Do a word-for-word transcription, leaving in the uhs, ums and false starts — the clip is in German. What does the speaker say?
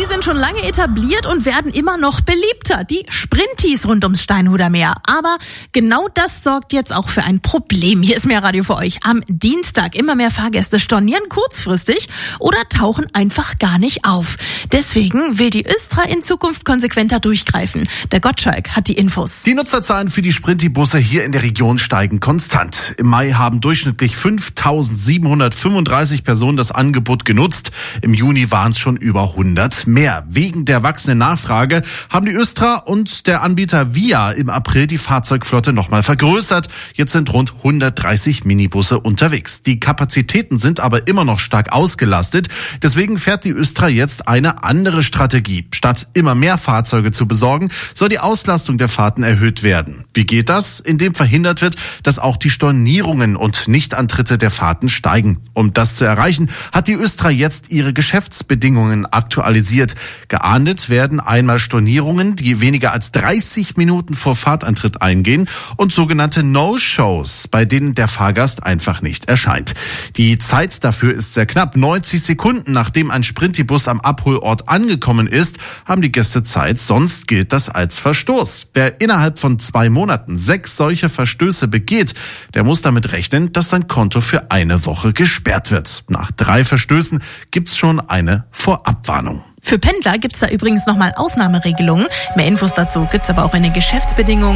Sie sind schon lange etabliert und werden immer noch beliebter. Die Sprintis rund ums Steinhuder Meer. Aber genau das sorgt jetzt auch für ein Problem. Hier ist Meerradio für euch. Am Dienstag immer mehr Fahrgäste stornieren kurzfristig oder tauchen einfach gar nicht auf. Deswegen will die Östra in Zukunft konsequenter durchgreifen. Der Gottschalk hat die Infos. Die Nutzerzahlen für die Sprinti-Busse hier in der Region steigen konstant. Im Mai haben durchschnittlich fünftausendsiebenhundertfünfunddreißig Personen das Angebot genutzt. Im Juni waren es schon über hundert mehr. Wegen der wachsenden Nachfrage haben die Östra und der Anbieter Via im April die Fahrzeugflotte nochmal vergrößert. Jetzt sind rund hundertdreißig Minibusse unterwegs. Die Kapazitäten sind aber immer noch stark ausgelastet. Deswegen fährt die Östra jetzt eine andere Strategie. Statt immer mehr Fahrzeuge zu besorgen, soll die Auslastung der Fahrten erhöht werden. Wie geht das? Indem verhindert wird, dass auch die Stornierungen und Nichtantritte der Fahrten steigen. Um das zu erreichen, hat die Östra jetzt ihre Geschäftsbedingungen aktualisiert. Geahndet werden einmal Stornierungen, die weniger als dreißig Minuten vor Fahrtantritt eingehen, und sogenannte No-Shows, bei denen der Fahrgast einfach nicht erscheint. Die Zeit dafür ist sehr knapp. neunzig Sekunden nachdem ein Sprinti-Bus am Abholort angekommen ist, haben die Gäste Zeit, sonst gilt das als Verstoß. Wer innerhalb von zwei Monaten sechs solche Verstöße begeht, der muss damit rechnen, dass sein Konto für eine Woche gesperrt wird. Nach drei Verstößen gibt's schon eine Vorabwarnung. Für Pendler gibt's da übrigens nochmal Ausnahmeregelungen. Mehr Infos dazu gibt's aber auch in den Geschäftsbedingungen.